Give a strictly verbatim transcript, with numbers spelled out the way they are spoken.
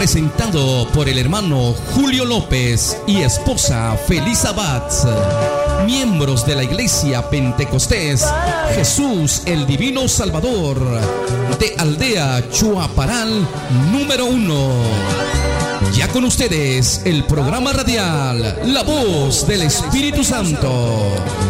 presentado por el hermano Julio López y esposa Felisa Abad, miembros de la Iglesia Pentecostés Jesús el Divino Salvador de Aldea Chuaparal número uno. Ya con ustedes el programa radial La Voz del Espíritu Santo.